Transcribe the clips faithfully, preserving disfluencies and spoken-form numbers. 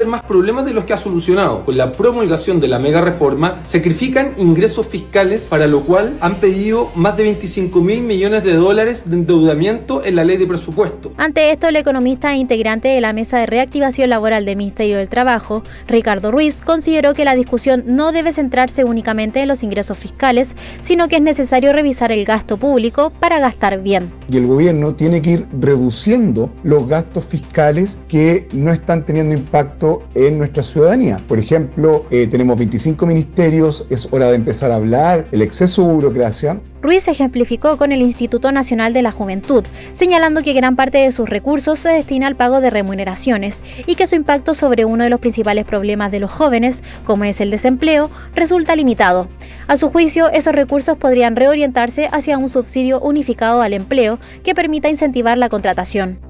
más problemas de los que ha solucionado. Con la promulgación de la mega reforma, sacrifican ingresos fiscales, para lo cual han pedido más de veinticinco mil millones de dólares de endeudamiento en la ley de presupuesto. Ante esto, el economista e integrante de la Mesa de Reactivación Laboral del Ministerio del Trabajo, Ricardo Ruiz, consideró que la discusión no debe centrarse únicamente en los ingresos fiscales, sino que es necesario revisar el gasto público para gastar bien. Y el gobierno tiene que ir reduciendo los gastos fiscales que no están teniendo impacto en nuestra ciudadanía. Por ejemplo, eh, tenemos veinticinco ministerios, es hora de empezar a hablar, el exceso de burocracia. Ruiz ejemplificó con el Instituto Nacional de la Juventud, señalando que gran parte de sus recursos se destina al pago de remuneraciones y que su impacto sobre uno de los principales problemas de los jóvenes, como es el desempleo, resulta limitado. A su juicio, esos recursos podrían reorientarse hacia un subsidio unificado al empleo que permita incentivar la contratación.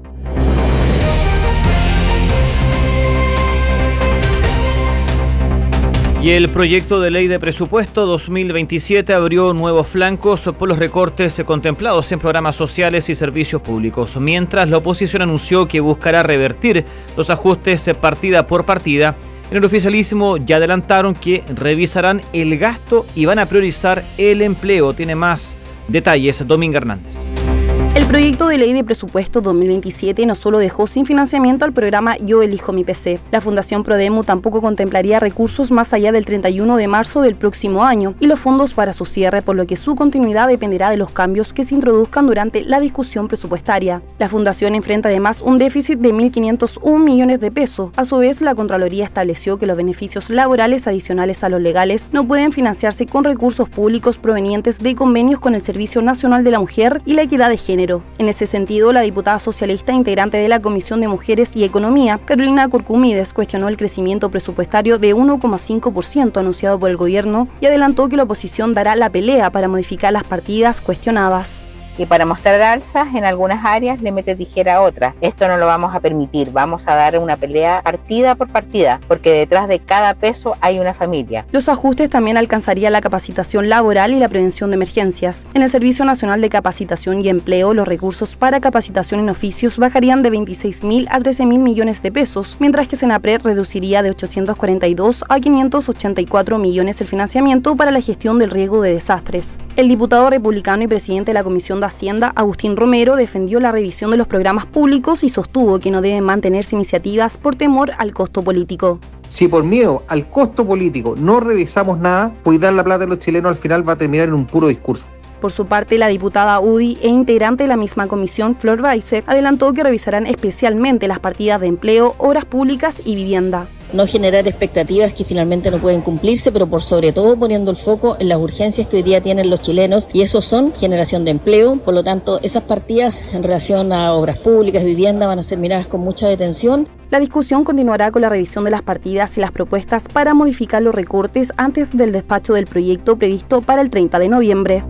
Y el proyecto de ley de presupuesto dos mil veintisiete abrió nuevos flancos por los recortes contemplados en programas sociales y servicios públicos, mientras la oposición anunció que buscará revertir los ajustes partida por partida. En el oficialismo ya adelantaron que revisarán el gasto y van a priorizar el empleo. Tiene más detalles Dominga Hernández. El proyecto de ley de presupuesto dos mil veintisiete no solo dejó sin financiamiento al programa Yo Elijo Mi P C. La Fundación Prodemu tampoco contemplaría recursos más allá del treinta y uno de marzo del próximo año y los fondos para su cierre, por lo que su continuidad dependerá de los cambios que se introduzcan durante la discusión presupuestaria. La Fundación enfrenta además un déficit de mil quinientos un millones de pesos. A su vez, la Contraloría estableció que los beneficios laborales adicionales a los legales no pueden financiarse con recursos públicos provenientes de convenios con el Servicio Nacional de la Mujer y la Equidad de Género. En ese sentido, la diputada socialista integrante de la Comisión de Mujeres y Economía, Carolina Corcumides, cuestionó el crecimiento presupuestario de uno coma cinco por ciento anunciado por el gobierno y adelantó que la oposición dará la pelea para modificar las partidas cuestionadas. Y para mostrar alzas en algunas áreas le mete tijera a otras. Esto no lo vamos a permitir, vamos a dar una pelea partida por partida, porque detrás de cada peso hay una familia. Los ajustes también alcanzarían la capacitación laboral y la prevención de emergencias. En el Servicio Nacional de Capacitación y Empleo, los recursos para capacitación en oficios bajarían de veintiséis mil a trece mil millones de pesos, mientras que Senapred reduciría de ochocientos cuarenta y dos a quinientos ochenta y cuatro millones el financiamiento para la gestión del riesgo de desastres. El diputado republicano y presidente de la Comisión de Hacienda, Agustín Romero, defendió la revisión de los programas públicos y sostuvo que no deben mantenerse iniciativas por temor al costo político. Si por miedo al costo político no revisamos nada, cuidar la plata de los chilenos al final va a terminar en un puro discurso. Por su parte, la diputada U D I e integrante de la misma comisión, Flor Baize, adelantó que revisarán especialmente las partidas de empleo, obras públicas y vivienda. No generar expectativas que finalmente no pueden cumplirse, pero por sobre todo poniendo el foco en las urgencias que hoy día tienen los chilenos, y eso son generación de empleo. Por lo tanto, esas partidas en relación a obras públicas, vivienda, van a ser miradas con mucha detención. La discusión continuará con la revisión de las partidas y las propuestas para modificar los recortes antes del despacho del proyecto previsto para el treinta de noviembre.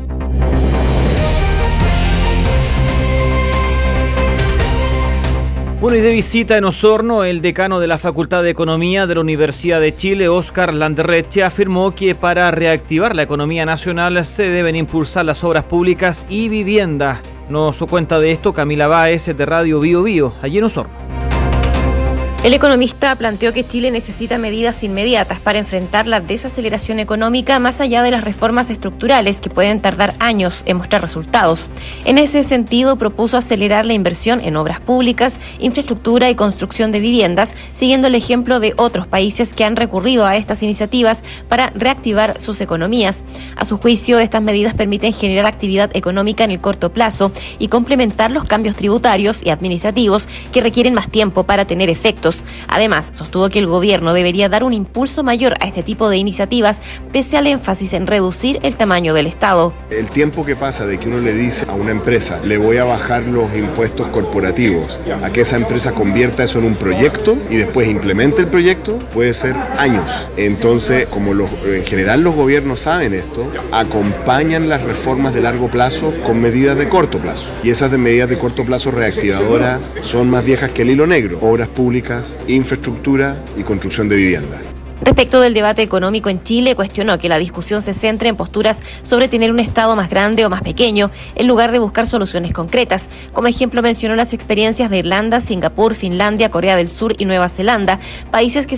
Bueno, y de visita en Osorno, el decano de la Facultad de Economía de la Universidad de Chile, Óscar Landerreche, afirmó que para reactivar la economía nacional se deben impulsar las obras públicas y vivienda. Nos cuenta de esto Camila Báez de Radio Bio Bio, allí en Osorno. El economista planteó que Chile necesita medidas inmediatas para enfrentar la desaceleración económica más allá de las reformas estructurales que pueden tardar años en mostrar resultados. En ese sentido, propuso acelerar la inversión en obras públicas, infraestructura y construcción de viviendas, siguiendo el ejemplo de otros países que han recurrido a estas iniciativas para reactivar sus economías. A su juicio, estas medidas permiten generar actividad económica en el corto plazo y complementar los cambios tributarios y administrativos que requieren más tiempo para tener efectos. Además, sostuvo que el gobierno debería dar un impulso mayor a este tipo de iniciativas, pese al énfasis en reducir el tamaño del Estado. El tiempo que pasa de que uno le dice a una empresa, le voy a bajar los impuestos corporativos, a que esa empresa convierta eso en un proyecto y después implemente el proyecto, puede ser años. Entonces, como los, en general los gobiernos saben esto, acompañan las reformas de largo plazo con medidas de corto plazo. Y esas de medidas de corto plazo reactivadoras son más viejas que el hilo negro. Obras públicas, infraestructura y construcción de vivienda. Respecto del debate económico en Chile, cuestionó que la discusión se centre en posturas sobre tener un Estado más grande o más pequeño, en lugar de buscar soluciones concretas. Como ejemplo mencionó las experiencias de Irlanda, Singapur, Finlandia, Corea del Sur y Nueva Zelanda, países que